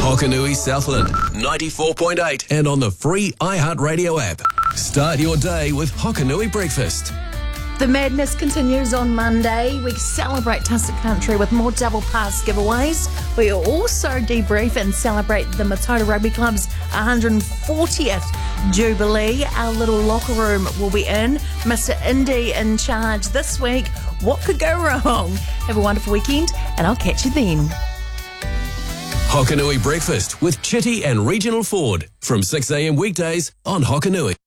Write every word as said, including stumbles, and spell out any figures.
Hokanui Southland, ninety-four point eight, and on the free iHeartRadio app. Start your day with Hokanui Breakfast. The madness continues on Monday. We celebrate Tussock Country with more double pass giveaways. We also debrief and celebrate the Mataura Rugby Club's one hundred fortieth Jubilee. Our little locker room will be in. Mister Indy in charge this week. What could go wrong? Have a wonderful weekend, and I'll catch you then. Hokanui Breakfast with Chitty and Regional Ford from six a.m. weekdays on Hokanui.